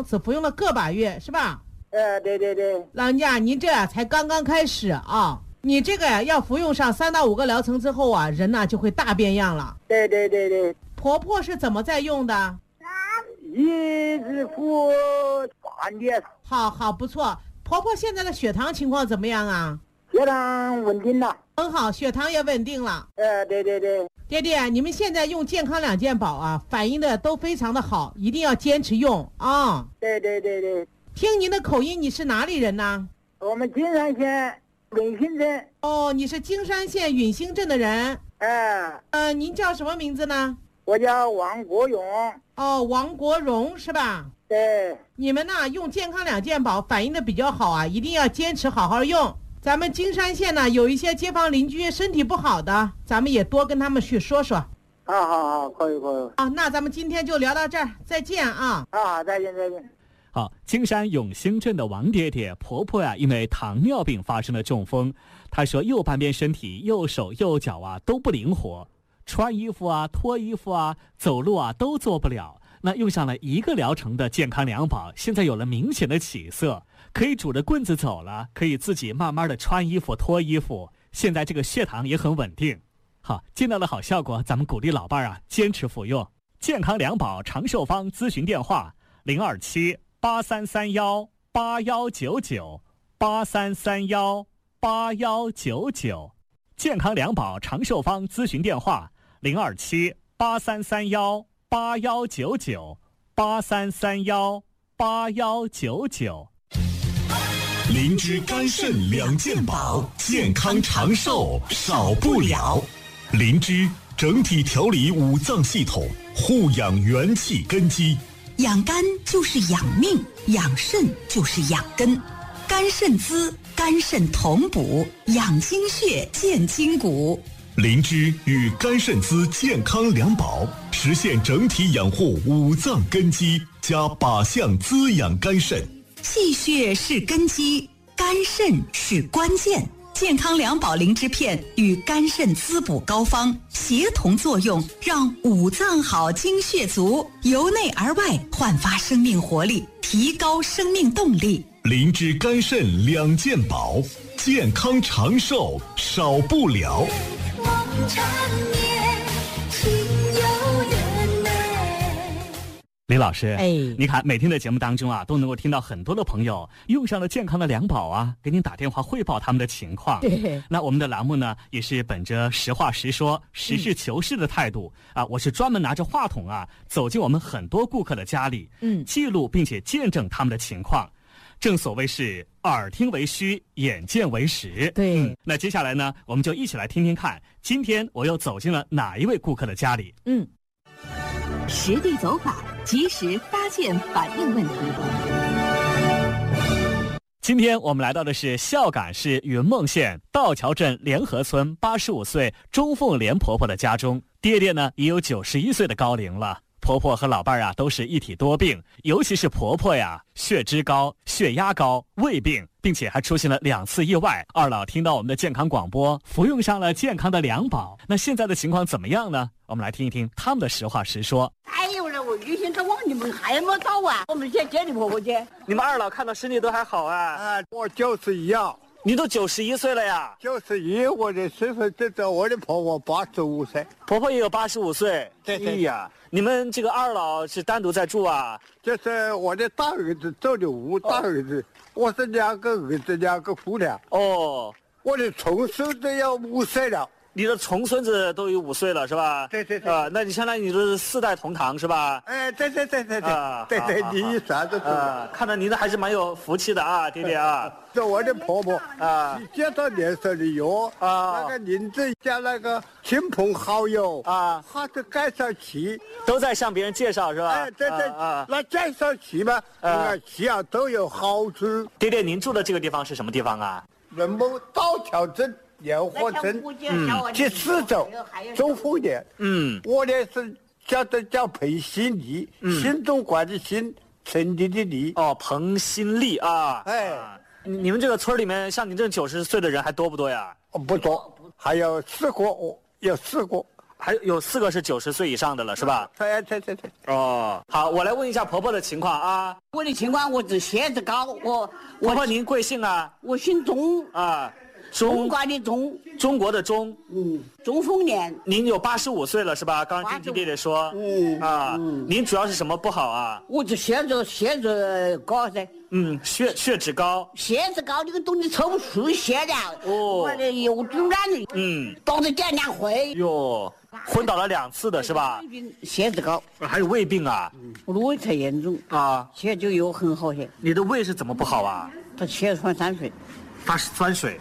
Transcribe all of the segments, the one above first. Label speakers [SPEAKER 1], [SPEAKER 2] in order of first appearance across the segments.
[SPEAKER 1] 只服用了个把月，是吧？
[SPEAKER 2] 对对对。
[SPEAKER 1] 老人家，您这才刚刚开始啊，你这个要服用上3到5个疗程之后啊，人呢就会大变样了。
[SPEAKER 2] 对对对对。
[SPEAKER 1] 婆婆是怎么在用的？
[SPEAKER 2] 一直服半年。
[SPEAKER 1] 好，不错。婆婆现在的血糖情况怎么样啊？
[SPEAKER 2] 血糖稳定了。
[SPEAKER 1] 很好，血糖也稳定了。
[SPEAKER 2] 对对对。
[SPEAKER 1] 爹爹，你们现在用健康2件宝啊，反应的都非常的好，一定要坚持用啊。
[SPEAKER 2] 对对对对。
[SPEAKER 1] 听您的口音，你是哪里人呢？
[SPEAKER 2] 我们金山县允兴镇。
[SPEAKER 1] 哦，你是金山县允兴镇的人。您叫什么名字呢？
[SPEAKER 2] 我叫王国勇。
[SPEAKER 1] 哦，王国荣是吧？
[SPEAKER 2] 对。
[SPEAKER 1] 你们呢用健康2件宝反应的比较好啊，一定要坚持好好用。咱们金山县呢有一些街坊邻居身体不好的，咱们也多跟他们去说说。
[SPEAKER 2] 好，可以。
[SPEAKER 1] 那咱们今天就聊到这儿，再见啊。
[SPEAKER 2] 再见。
[SPEAKER 3] 好，金山永兴镇的王爹爹婆婆呀，因为糖尿病发生了中风。她说右半边身体右手右脚啊都不灵活，穿衣服啊脱衣服啊走路啊都做不了。那用上了1个疗程的健康2宝，现在有了明显的起色，可以拄着棍子走了，可以自己慢慢的穿衣服脱衣服，现在这个血糖也很稳定。好，见到了好效果，咱们鼓励老伴啊坚持服用健康2宝长寿方。咨询电话027-8331-8199，8331-8199。健康2宝长寿方咨询电话027-8331-8199，8331-8199。
[SPEAKER 4] 灵芝肝肾2件宝，健康长寿少不了。灵芝整体调理五脏系统，护养元气根基。
[SPEAKER 5] 养肝就是养命，养肾就是养根。肝肾滋，肝肾同补，养精血，健筋骨。
[SPEAKER 4] 灵芝与肝肾滋健康2宝，实现整体养护五脏根基，加8项滋养肝肾。
[SPEAKER 5] 气血是根基，肝肾是关键。健康2宝灵芝片与肝肾滋补膏方协同作用，让五脏好、精血足，由内而外焕发生命活力，提高生命动力。
[SPEAKER 4] 灵芝肝肾2件宝，健康长寿少不了。
[SPEAKER 3] 李老师，你看每天的节目当中啊，都能够听到很多的朋友用上了健康的2宝啊，给您打电话汇报他们的情况。
[SPEAKER 1] 对，
[SPEAKER 3] 那我们的栏目呢，也是本着实话实说、实事求是的态度啊，我是专门拿着话筒啊，走进我们很多顾客的家里，记录并且见证他们的情况。正所谓是耳听为虚，眼见为实。
[SPEAKER 1] 对，
[SPEAKER 3] 那接下来呢，我们就一起来听听看，今天我又走进了哪一位顾客的家里。
[SPEAKER 5] 实地走访，及时发现反映问题。
[SPEAKER 3] 今天我们来到的是孝感市云梦县道桥镇联合村85岁钟凤莲婆婆的家中。爹爹呢也有91岁的高龄了，婆婆和老伴啊都是一体多病，尤其是婆婆呀，血脂高、血压高、胃病，并且还出现了2次意外。二老听到我们的健康广播，服用上了健康的2宝，那现在的情况怎么样呢？我们来听一听他们的实话实说。
[SPEAKER 6] 还有呢，我预先都往你们还没到啊，我们先接你婆婆去。
[SPEAKER 3] 你们二老看到身体都还好啊？
[SPEAKER 7] 我91啊。
[SPEAKER 3] 你都91岁了呀
[SPEAKER 7] ？91，我的身份证照，我的婆婆85岁，
[SPEAKER 3] 婆婆也有85岁。
[SPEAKER 7] 对
[SPEAKER 3] 呀，你们这个二老是单独在住啊？
[SPEAKER 7] 这是我的大儿子走的屋，大儿子，我是2个儿子2个姑娘。
[SPEAKER 3] 哦，
[SPEAKER 7] 我的重孙子要5岁了。
[SPEAKER 3] 你的重孙子都有5岁了是吧？
[SPEAKER 7] 对。
[SPEAKER 3] 那你相当于你都是4代同堂是吧？
[SPEAKER 7] 对，你啥都知道。
[SPEAKER 3] 看到您的还是蛮有福气的啊，爹爹啊。
[SPEAKER 7] 这我的婆婆啊，介绍脸色的药啊，那个名字加那个亲朋好友啊，他是介绍齐，
[SPEAKER 3] 都在向别人介绍是吧？
[SPEAKER 7] 对，那介绍齐嘛，齐啊都有好处。
[SPEAKER 3] 爹爹，您住的这个地方是什么地方啊？
[SPEAKER 7] 人们道桥镇。莲花镇去4周中凤莲。我呢是叫彭新立，新中国的新，成立的立。
[SPEAKER 3] 彭新立啊。你们这个村里面像你这90岁的人还多不多呀？
[SPEAKER 7] 不多，还有4个，有4个。
[SPEAKER 3] 还有4个是90岁以上的了，是吧？
[SPEAKER 7] 对。
[SPEAKER 3] 哦，好，我来问一下婆婆的情况啊。
[SPEAKER 6] 我的情况，我是血脂高，
[SPEAKER 3] 婆婆您贵姓啊？
[SPEAKER 6] 我姓钟
[SPEAKER 3] 啊，
[SPEAKER 6] 中国的中，
[SPEAKER 3] 中国的中，
[SPEAKER 6] 中丰年。
[SPEAKER 3] 您有85岁了是吧？刚刚听弟弟说，您主要是什么不好啊？
[SPEAKER 6] 我是血脂高噻。
[SPEAKER 3] 血脂高。
[SPEAKER 6] 血脂高，这个东西抽不出血了。
[SPEAKER 3] 哦。
[SPEAKER 6] 我的有感的。导致点两回。
[SPEAKER 3] 哟，昏倒了2次的是吧？
[SPEAKER 6] 血脂高。
[SPEAKER 3] 还有胃病啊？
[SPEAKER 6] 我的胃才严重
[SPEAKER 3] 啊，
[SPEAKER 6] 血就有很好些。
[SPEAKER 3] 你的胃是怎么不好啊？
[SPEAKER 6] 它血栓酸水。
[SPEAKER 3] 发酸水。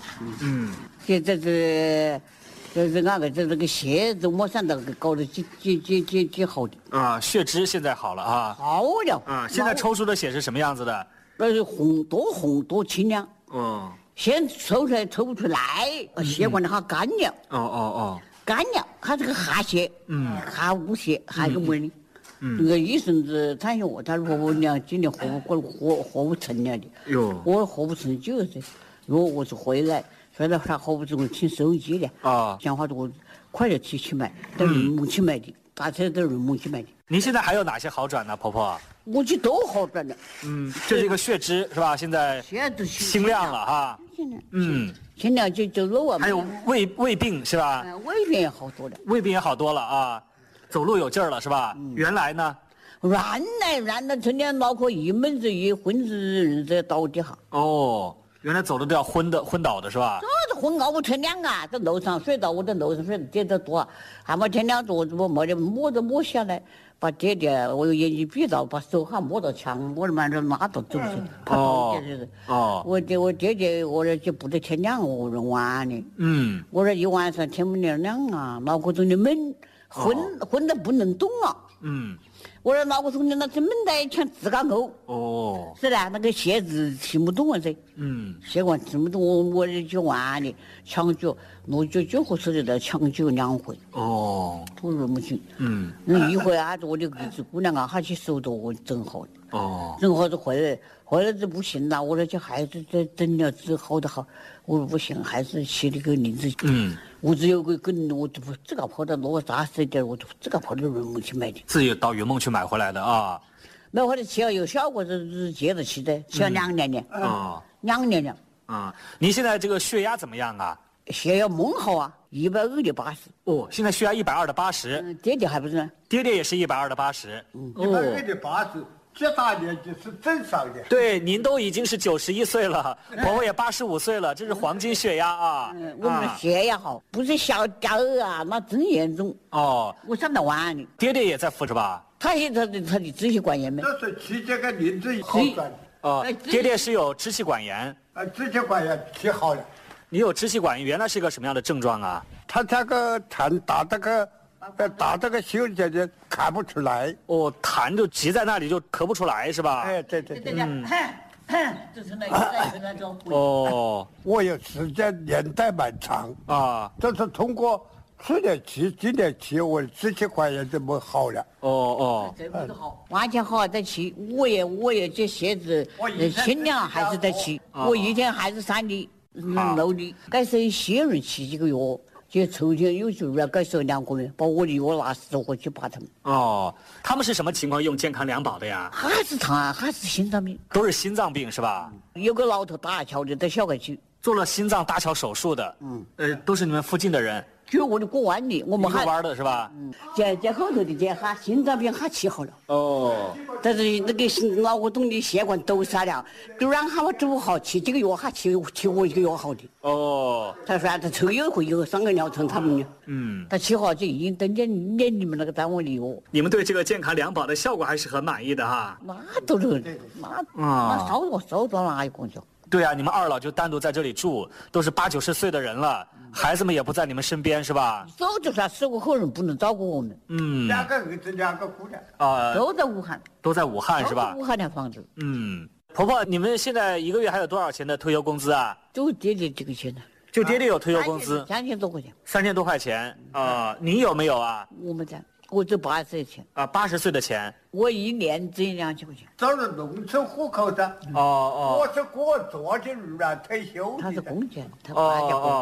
[SPEAKER 6] 这个血都没想到搞得几好的
[SPEAKER 3] 啊，血脂现在好了啊，
[SPEAKER 6] 好了
[SPEAKER 3] 啊，现在抽出的血是什么样子的？
[SPEAKER 6] 那是红多清亮，先抽出来抽不出来，血管的好干了，干了，它这个下血，下无血，还有个没的，那个医生子产学他说我俩今年活不成了的，我活不成就是，如果我是回来。所以呢，他活不成，听收机的啊，讲话多，快点去买，到人民去买的，打车到人民去买的。
[SPEAKER 3] 您现在还有哪些好转呢，婆婆？
[SPEAKER 6] 我去都好转了。
[SPEAKER 3] 这是一个血脂是吧？现在清亮了哈。清亮就走啊。还有胃病是吧？
[SPEAKER 6] 胃病也好多了。
[SPEAKER 3] 胃病也好多了啊，走路有劲儿了是吧？原来呢？
[SPEAKER 6] 原来成天脑壳一闷子一昏子人在倒地下。
[SPEAKER 3] 哦。原来走的都要昏倒的是吧？
[SPEAKER 6] 这昏熬不成两啊，在楼上睡到我在楼上睡跌得多，还没天亮桌子我没得摸下来，把爹爹我用眼睛闭到，把手还摸到墙，摸着慢着拉到走去。我爹爹我这就不得天亮我人玩的。我这一晚上天不亮啊，脑壳中的闷，昏得不能动啊。我说脑壳中间那是闷得像自个呕。是的，那个血脂听不动啊噻。血管听不动，我就玩的抢救，6九9合适的在抢救2回。突然不行。那一回啊，我的儿子姑娘啊，她去手到我整好的。整好就回来就不行了，我说这孩子这整了治好的好，我说不行，还是写了个名字。我只有个我就不自个跑到罗扎斯点，我就自个跑到云梦去买的。
[SPEAKER 3] 自己到云梦去买回来的啊？
[SPEAKER 6] 买回来吃了有效果，是接着吃的，吃了2年了。2年了。
[SPEAKER 3] 您现在这个血压怎么样啊？
[SPEAKER 6] 血压猛好啊，120的80。
[SPEAKER 3] 现在血压120的80。
[SPEAKER 6] 爹爹还不是？
[SPEAKER 3] 爹爹也是120的80。
[SPEAKER 7] 120的80。这大年纪是正常的。
[SPEAKER 3] 对，您都已经是91岁了，婆婆也85岁了，这是黄金血压啊。
[SPEAKER 6] 我们血压好，不是小家儿啊，那真严重。我上到晚的。
[SPEAKER 3] 爹爹也在扶着吧？
[SPEAKER 6] 他的支气管炎没？
[SPEAKER 7] 这是吃这个名字好转。
[SPEAKER 3] 爹爹是有支气管炎。
[SPEAKER 7] 支气管炎吃好了。
[SPEAKER 3] 你有支气管炎，原来是个什么样的症状啊？
[SPEAKER 7] 他这个痰打这个袖子就看不出来。
[SPEAKER 3] 痰就积在那里就咳不出来是吧？
[SPEAKER 7] 对。
[SPEAKER 6] 这是那个。
[SPEAKER 7] 我有时间年代蛮长啊，这是通过去年吃今年吃，我的支气管炎怎么好了？
[SPEAKER 6] 这不是好，完全好在吃。我也这血脂清亮还是在吃，我一天还是3粒6粒，该是些人吃几个药。就抽签有时候要改手2个月，把我的药拿10回去把他们。
[SPEAKER 3] 他们是什么情况用健康2宝的呀？
[SPEAKER 6] 还是心脏病，
[SPEAKER 3] 都是心脏病是吧？
[SPEAKER 6] 有个老头搭桥的在小街区
[SPEAKER 3] 做了心脏搭桥手术的。都是你们附近的人。
[SPEAKER 6] 就我的过弯的，我们
[SPEAKER 3] 还弯的是吧？
[SPEAKER 6] 在后头的这哈心脏病还治好了。但是那个脑壳中的血管堵塞了，就让他们治好，吃几个药还吃我一个药好的。他说他抽1回有3个疗程他们的。他吃好就已经登记念你们那个单位的药。
[SPEAKER 3] 你们对这个健康2宝的效果还是很满意的哈？
[SPEAKER 6] 那都是那烧到哪一个去？
[SPEAKER 3] 对啊，你们2老就单独在这里住，都是80、90岁的人了，孩子们也不在你们身边是吧？
[SPEAKER 6] 早就算15个后人不能照顾我们。
[SPEAKER 7] 2个儿子2个姑娘。
[SPEAKER 6] 都在武汉。
[SPEAKER 3] 都在武汉是吧？
[SPEAKER 6] 武汉的房子。
[SPEAKER 3] 婆婆，你们现在1个月还有多少钱的退休工资啊？
[SPEAKER 6] 就爹爹这个钱呢。
[SPEAKER 3] 就爹爹有退休工资
[SPEAKER 6] 3000多块钱。
[SPEAKER 3] 3000多块钱啊？你有没有啊？
[SPEAKER 6] 我没在。我只80岁的钱
[SPEAKER 3] 80岁的钱，
[SPEAKER 6] 我1年只2000块钱。
[SPEAKER 7] 找了农村户口的。我是工作的人啊，退休。
[SPEAKER 6] 他是工钱，他8家户口。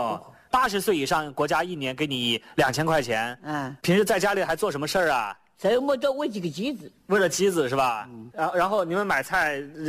[SPEAKER 3] 80岁以上，国家1年给你2000块钱。
[SPEAKER 6] 嗯。
[SPEAKER 3] 平时在家里还做什么事儿啊？
[SPEAKER 6] 这么多为几个机子。
[SPEAKER 3] 为了机子是吧？然后你们买菜